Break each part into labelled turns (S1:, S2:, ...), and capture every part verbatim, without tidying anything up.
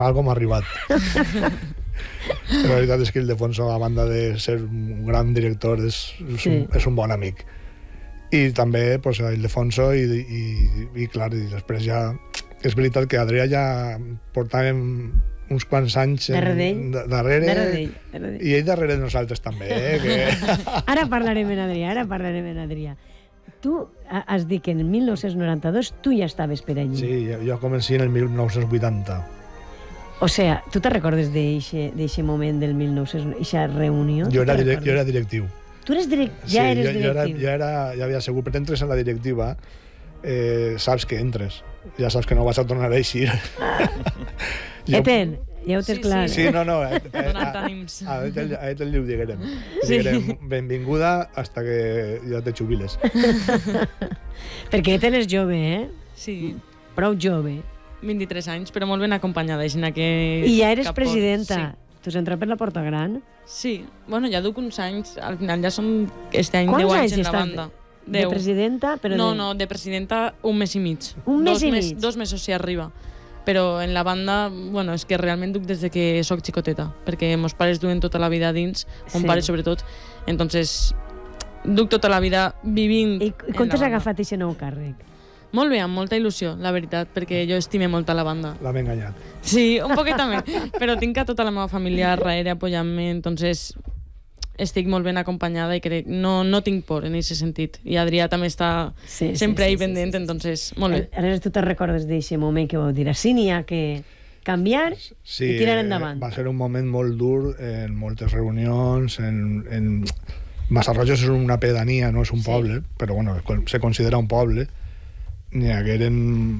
S1: algo m'ha arribat. La veritat és que Ildefonso, a banda de ser un gran director, és, és, sí. un, és un bon amic. I també pues, Ildefonso i, i, i, clar, i després ja... És veritat que Adrià ja portàvem uns quants anys en,
S2: darrere,
S1: darrere,
S2: darrere, darrere
S1: i ell darrere de nosaltres també, eh? Que...
S2: Ara parlarem en Adrià, ara parlarem en Adrià. Tu has dit que en mil nou-cents noranta-dos tu ja estaves per allí.
S1: Sí, jo, jo començai en el mil nou-cents vuitanta.
S2: O sea, tu te recordes d'aquest moment del mil nou-cents, d'aquesta reunió?
S1: Jo era, direct, jo era directiu.
S2: Tu eres direct, ja
S1: sí,
S2: eres
S1: jo,
S2: directiu?
S1: Jo, era, jo era, ja havia segur, però entres en la directiva, eh, saps que entres. Ja saps que no vas a tornar a eixir.
S2: Ah. jo... Eten, ja ho tens
S3: sí,
S2: clar.
S3: Sí,
S1: sí, no, no. Eh, eh,
S3: Donant ànims.
S1: A aquest el diguem. Sí. Diguem, benvinguda hasta que ja te jubiles.
S2: Perquè Eten és jove, eh?
S3: Sí.
S2: Prou jove.
S3: vint-i-tres anys, però molt ben acompanyada. I
S2: ja eres capot. Presidenta.
S3: Sí.
S2: Tu has entrat per la Porta Gran?
S3: Sí. Bueno, ja duc uns anys. Al final ja són este any
S2: deu anys
S3: en la banda.
S2: De presidenta? Però
S3: no,
S2: de...
S3: no, de presidenta un mes i mig.
S2: Un mes
S3: dos
S2: i
S3: mes,
S2: mig?
S3: Dos mesos si arriba. Però en la banda, bueno, és que realment duc des de que soc xicoteta, perquè meus pares duen tota la vida dins, mon sí. pare sobretot, entonces duc tota la vida vivint
S2: I com t'has agafat aquest nou càrrec?
S3: Molt bé, amb molta il·lusió, la veritat, perquè jo estime molt a la banda.
S1: L'hem enganyat.
S3: Sí, un poquet també, però tinc a tota la meva família darrere apoyant-me, entonces estic molt ben acompanyada i crec, no, no tinc por en aquest sentit. I Adrià també està
S2: sí,
S3: sempre
S2: sí,
S3: ahí
S2: sí,
S3: pendent,
S2: sí, sí,
S3: entonces, molt bé.
S2: Ara tu te recordes d'aquest moment que vau dir, sí, n'hi ha que canviar
S1: sí,
S2: i tirar endavant.
S1: Va ser un moment molt dur en moltes reunions, en... en... Massarrojos és una pedania, no és un poble, sí. però bueno, se considera un poble. N'hi hagueren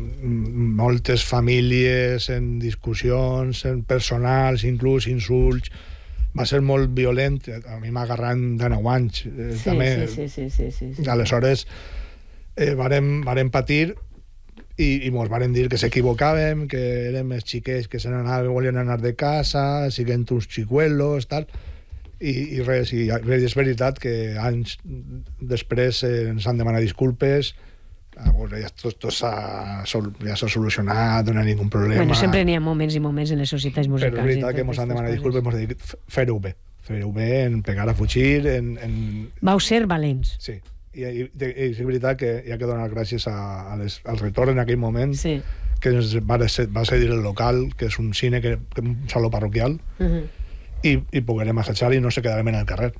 S1: moltes famílies en discussions, en personals, inclús insults. Va ser molt violent, a mi m'agarran de nou anys. Eh,
S2: sí,
S1: també.
S2: Sí, sí, sí, sí, sí.
S1: Aleshores, eh, varem, varem patir i, i mos varen dir que s'equivocàvem, que érem els xiquets que se n'anaven, volien anar de casa, siguent uns xicuelos, tal, i, i res, i res, és veritat que anys després eh, ens han demanat disculpes. Bueno, ja tot, tot s'ha ja solucionat, no hi ha ningú problema.
S2: Bueno, sempre n'hi ha moments i moments en les societats musicals.
S1: Però és veritat que ens han demanat disculpes, ens han dit fer-ho bé, fer-ho bé, en pegar a fugir, en... en...
S2: Vau ser valents.
S1: Sí, i, i, i és veritat que hi ha que donar gràcies a, a les, al retorn en aquell moment, sí. que ens va, va cedir el local, que és un cine, que, que un saló parroquial, uh -huh. i, i poguérem assajar i no se quedarem en el carrer.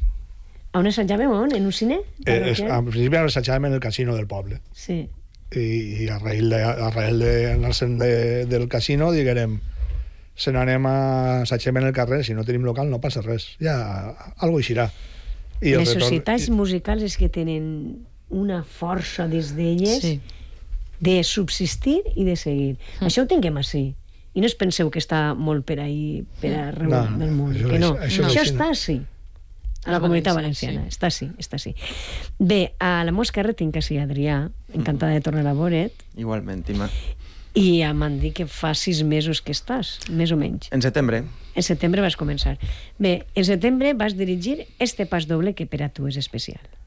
S2: On assajàvem? On? En un cine?
S1: Eh, es, al principi assajàvem en el casino del poble.
S2: Sí.
S1: I, i a raïl de, a raïl de anar-se'n de, del casino diguérem, se n'anem a assajar en el carrer, si no tenim local no passa res, ja algo eixirà. I
S2: les retorn... societats musicals és que tenen una força des d'elles sí. de subsistir i de seguir. Mm. Això ho tinguem així. I no us penseu que està molt per ahí, per arreu no, del món. Això, que no. Això, no. això està així. A la Comunitat Valenciana, sí. està així, està així. Bé, a la meva esquerra tinc així Adrià, encantada de tornar a veure't.
S4: Igualment, Ima.
S2: I m'han dit que fa sis mesos que estàs, més o menys.
S4: En setembre.
S2: En setembre vas començar. Bé, en setembre vas dirigir este pas doble que per a tu és especial.